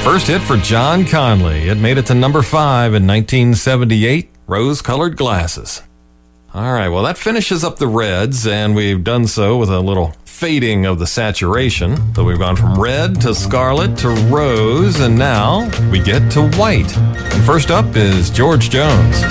First hit for John Conley. It made it to number 5 in 1978, Rose-Colored Glasses. All right, well, that finishes up the reds, and we've done so with a little fading of the saturation. So we've gone from red to scarlet to rose, and now we get to white. And first up is George Jones.